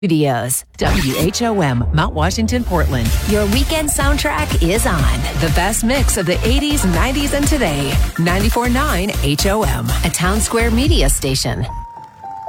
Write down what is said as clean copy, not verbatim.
Studios, WHOM, Mount Washington, Portland. Your weekend soundtrack is on. The best mix of the 80s, 90s, and today. 94.9 HOM, a Town Square media station.